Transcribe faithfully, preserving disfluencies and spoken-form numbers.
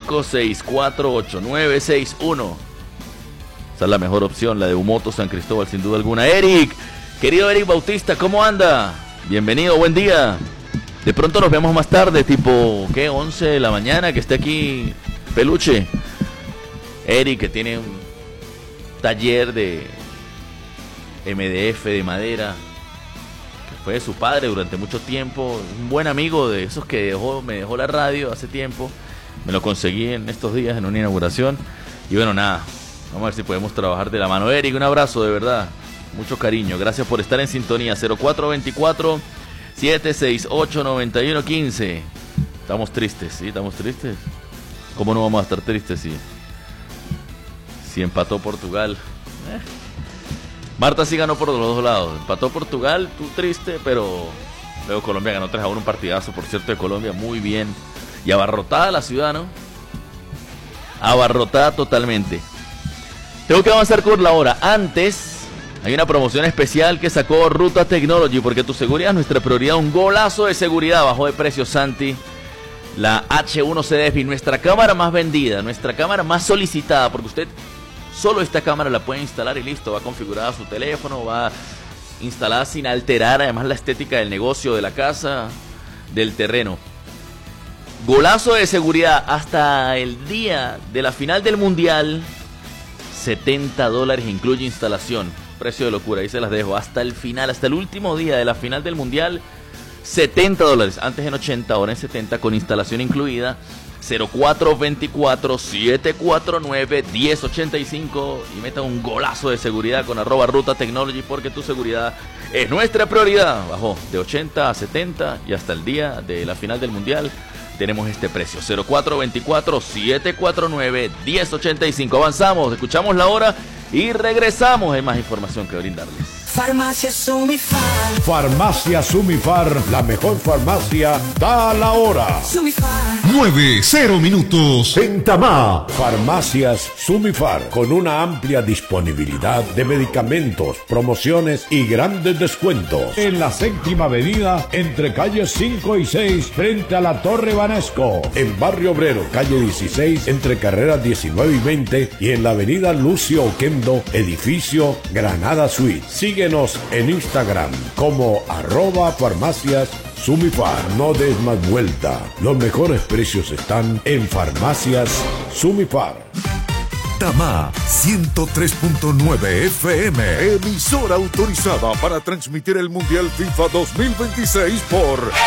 cinco seis cuatro ocho nueve seis uno. Esa es la mejor opción, la de Humoto San Cristóbal, sin duda alguna. Eric, querido Eric Bautista, ¿cómo anda? Bienvenido, buen día. De pronto nos vemos más tarde, tipo, ¿qué? once de la mañana, que esté aquí Peluche. Eric, que tiene un taller de M D F de madera, que fue de su padre durante mucho tiempo. Un buen amigo de esos que dejó, me dejó la radio hace tiempo. Me lo conseguí en estos días en una inauguración. Y bueno, nada, vamos a ver si podemos trabajar de la mano. Eric, un abrazo, de verdad. Mucho cariño. Gracias por estar en sintonía. cero cuatro dos cuatro, siete seis ocho, nueve uno uno cinco. Estamos tristes, ¿sí? Estamos tristes. ¿Cómo no vamos a estar tristes si, si empató Portugal? Eh. Marta sí ganó por los dos lados. Empató Portugal, tú triste, pero luego Colombia ganó tres a uno. Un partidazo, por cierto, de Colombia. Muy bien. Y abarrotada la ciudad, ¿no? Abarrotada totalmente. Tengo que avanzar con la hora. Antes, hay una promoción especial que sacó Ruta Technology, porque tu seguridad es nuestra prioridad. Un golazo de seguridad, bajó de precio, Santi. La H uno C D F I, nuestra cámara más vendida, nuestra cámara más solicitada, porque usted solo esta cámara la puede instalar y listo, va configurada a su teléfono, va instalada sin alterar además la estética del negocio, de la casa, del terreno. Golazo de seguridad hasta el día de la final del Mundial, setenta dólares incluye instalación. Precio de locura, ahí se las dejo. Hasta el final, hasta el último día de la final del Mundial, setenta dólares. Antes en ochenta, ahora en setenta, con instalación incluida. Cero cuatro dos cuatro, siete cuatro nueve, uno cero ocho cinco. Y meta un golazo de seguridad con arroba Ruta Technology, porque tu seguridad es nuestra prioridad. Bajó de ochenta a setenta y hasta el día de la final del Mundial tenemos este precio. Cero cuatro dos cuatro, siete cuatro nueve, uno cero ocho cinco. Avanzamos, escuchamos la hora y regresamos. Hay más información que brindarles. Farmacia Sumifar. Farmacia Sumifar, la mejor farmacia, da la hora. Sumifar. nueve, cero minutos. En Tamá, Farmacias Sumifar, con una amplia disponibilidad de medicamentos, promociones y grandes descuentos. En la séptima avenida, entre calles cinco y seis, frente a la Torre Banesco. En Barrio Obrero, calle dieciséis, entre carreras diecinueve y veinte. Y en la avenida Lucio Oquendo, edificio Granada Suite. Síguenos en Instagram como arroba farmacias Sumifar. No des más vuelta. Los mejores precios están en Farmacias Sumifar. Tamá ciento tres punto nueve F M, emisora autorizada para transmitir el Mundial FIFA dos mil veintiséis por